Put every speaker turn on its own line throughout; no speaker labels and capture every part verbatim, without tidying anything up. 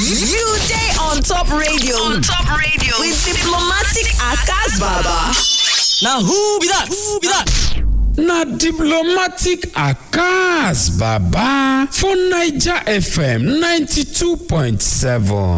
You day on top radio. On top radio. With diplomatic Akas Baba.
Now who be that? Who be that?
Na diplomatic Akas Baba for Niger F M ninety-two point seven.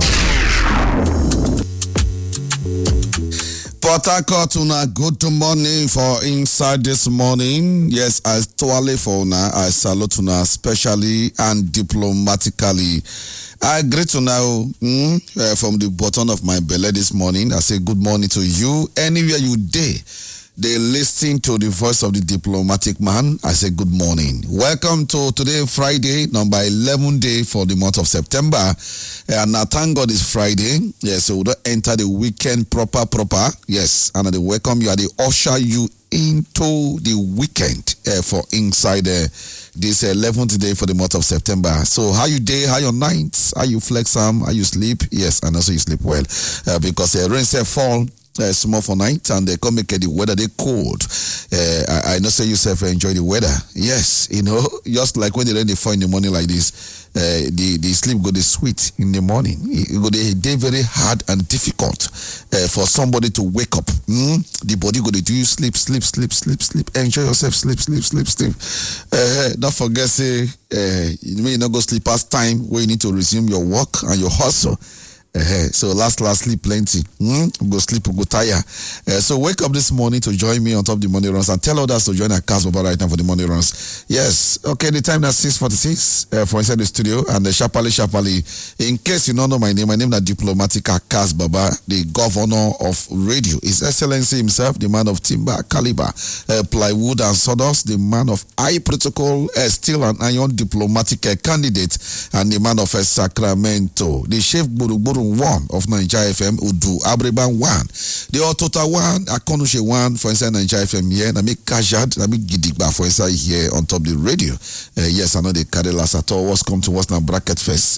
Port Harcourt, una good morning for inside this morning. Yes, I totally for una. I salute una specially and diplomatically. I greet you now mm, uh, from the bottom of my belly this morning. I say good morning to you. Anywhere you day, they listen to the voice of the diplomatic man. I say good morning. Welcome to today, Friday, number eleven day for the month of September. And now thank God it's Friday. Yes, so we don't enter the weekend proper, proper. Yes, and I welcome you. I usher you into the weekend uh, for inside uh, this eleventh day for the month of September. So how you day, how your nights, how you flex some, how you sleep? Yes, and also you sleep well. Uh, because uh, rain say fall. Uh, small for night and they come make uh, the weather they cold. Uh, I, I know say yourself enjoy the weather. Yes, you know, just like when the rain they fall in the morning like this, uh, the the sleep go the sweet in the morning. It go the day very hard and difficult uh, for somebody to wake up. Mm? The body go to do you sleep, sleep, sleep, sleep, sleep. Enjoy yourself, sleep, sleep, sleep, sleep. Uh, don't forget say uh, you may not go sleep past time where you need to resume your work and your hustle. Uh, so last last sleep plenty. Mm? Go sleep, go tire. Uh, so wake up this morning to join me on top of the morning runs and tell others to join our cast over right now for the morning runs. Yes, okay. The time that's six forty six uh, for inside the studio and the sharply sharply. In case you don't know my name, my name is Diplomatic Akas Baba, the governor of radio. His Excellency himself, the man of timber, caliber, uh, plywood and sawdust, the man of high protocol, uh, steel and iron diplomatic uh, candidate, and the man of uh, Sacramento, the chef Buru Buru one of Nigeria F M, Udu Abreban one, the Otota one, Akonushe one for inside Nigeria F M here, and I make Kajad, I make Gidigba for inside here on top of the radio. Uh, yes, I know they carry last at all. What's come to what's now bracket first?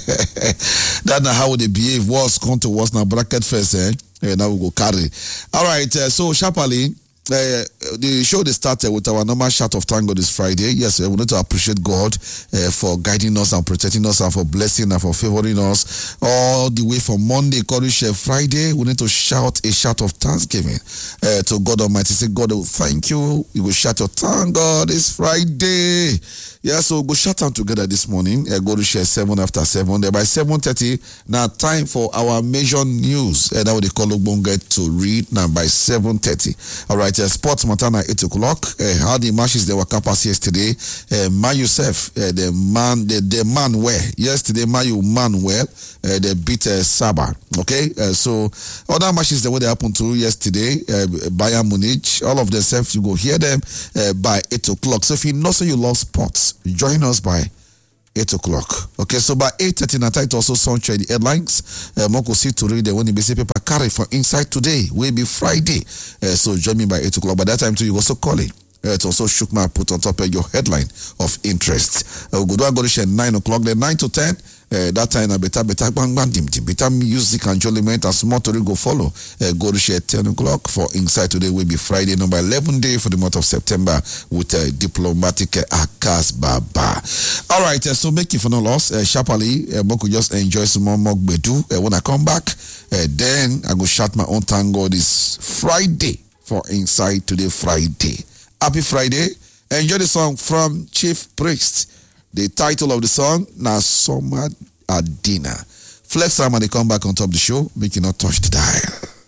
That's not how they behave. What's come to what's now bracket first, eh? Uh, now we go carry. All right, uh, so sharply. Uh, the show they started with our normal shout of thank God this Friday. Yes, uh, we need to appreciate God uh, for guiding us and protecting us and for blessing and for favoring us all the way from Monday, Courage Friday. We need to shout a shout of thanksgiving uh, to God Almighty. Say, God, oh, thank you. You will shout your thank God. It's Friday. Yeah, so we'll go shout out together this morning. Uh, go to share seven after seven. Then by seven thirty, now time for our major news. Uh, that what they call Ogbonge to read now by seven thirty. All right, uh, Sports Montana eight o'clock. Uh, how the matches they were campus yesterday. Uh, Man Youssef, uh, the man, the, the man where yesterday, Mayu Manuel, uh, they beat uh, Saba. Okay, uh, so other matches that were they happened to yesterday, uh, Bayern Munich, all of themselves, you go hear them uh, by eight o'clock. So if you know so you love sports, join us by eight o'clock. Okay, so by eight thirty, I title also sunshine the headlines. Uh, Moko see to read the when the basic paper carry for inside today will be Friday. Uh, so join me by eight o'clock. By that time too, you also call it. Uh, it also shook my put on top of your headline of interest. Uh, go to share nine o'clock, then nine to ten. Uh, that time a better better bang bang dim dim better music and enjoyment and small to go follow. Uh, go to share ten o'clock for inside today will be Friday number eleven day for the month of September with a uh, diplomatic uh, Akas Baba. All right, uh, so make it for no loss. Uh, sharply, uh, Moko just enjoy some more mug bedu. Uh, when I come back, uh, then I go shout my own thank God this Friday for inside today Friday. Happy Friday. Enjoy the song from Chief Priest. The title of the song, Na Soma Adina. Flex time when they come back on top of the show, make you not touch the dial.